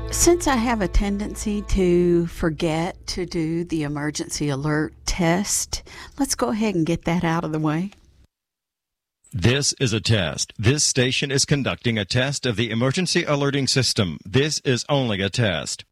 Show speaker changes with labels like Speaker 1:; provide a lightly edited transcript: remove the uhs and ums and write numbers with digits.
Speaker 1: Since I have a tendency to forget to do the emergency alert test, let's go ahead and get that out of the way.
Speaker 2: This is a test. This station is conducting a test of the emergency alerting system. This is only a test.